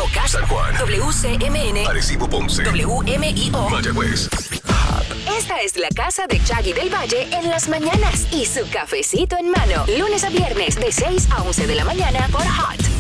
Moca, San Juan, WCMN, Arecibo, Ponce, WMIO. Mayagüez. Esta es la casa de Chaggy del Valle en las mañanas y su cafecito en mano. Lunes a viernes de 6 a 11 de la mañana por Hot